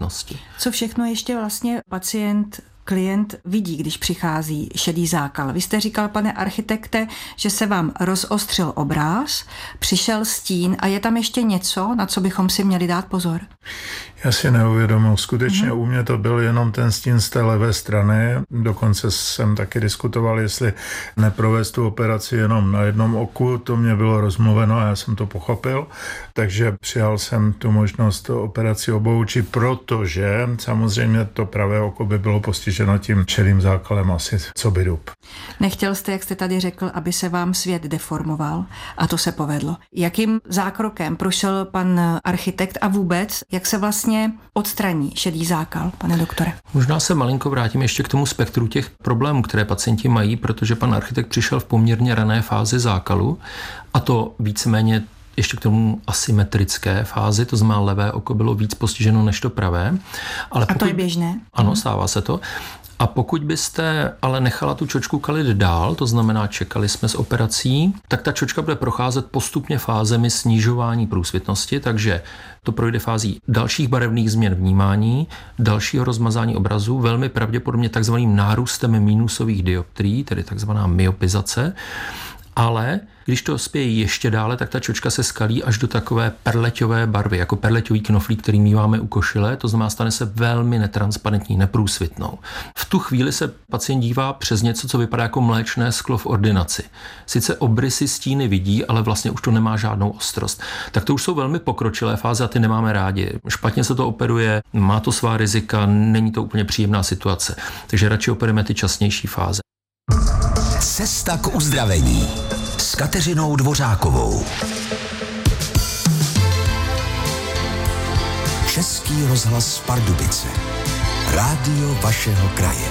průsvitnosti. Co všechno ještě vlastně klient vidí, když přichází šedý zákal? Vy jste říkal, pane architekte, že se vám rozostřil obráz, přišel stín a je tam ještě něco, na co bychom si měli dát pozor? Já si neuvědomil. Skutečně u mě to byl jenom ten stín z té levé strany. Dokonce jsem taky diskutoval, jestli neprovést tu operaci jenom na jednom oku. To mě bylo rozmluveno a já jsem to pochopil. Takže přijal jsem tu možnost operaci obou očí, protože samozřejmě to pravé oko by bylo postiženo tím šedým zákalem asi co by dub. Nechtěl jste, jak jste tady řekl, aby se vám svět deformoval a to se povedlo. Jakým zákrokem prošel pan architekt a vůbec, jak se vlastně odstraní šedý zákal, pane doktore? Možná se malinko vrátím ještě k tomu spektru těch problémů, které pacienti mají, protože pan architekt přišel v poměrně rané fázi zákalu a to víceméně ještě k tomu asymetrické fázi, to znamená levé oko bylo víc postiženo než to pravé. Ale a to je běžné? Ano, stává se to. A pokud byste ale nechala tu čočku kalit dál, to znamená čekali jsme s operací, tak ta čočka bude procházet postupně fázemi snižování průsvitnosti, takže to projde fází dalších barevných změn vnímání, dalšího rozmazání obrazu, velmi pravděpodobně takzvaným nárůstem minusových dioptrií, tedy takzvaná myopizace. Ale když to spěje ještě dále, tak ta čočka se skalí až do takové perleťové barvy, jako perleťový knoflík, který míváme u košile, to znamená stane se velmi netransparentní, neprůsvitnou. V tu chvíli se pacient dívá přes něco, co vypadá jako mléčné sklo v ordinaci. Sice obrysy stíny vidí, ale vlastně už to nemá žádnou ostrost. Tak to už jsou velmi pokročilé fáze a ty nemáme rádi. Špatně se to operuje, má to svá rizika, není to úplně příjemná situace. Takže radši operujeme ty časnější fáze. Cesta k uzdravení s Kateřinou Dvořákovou. Český rozhlas Pardubice. Rádio vašeho kraje.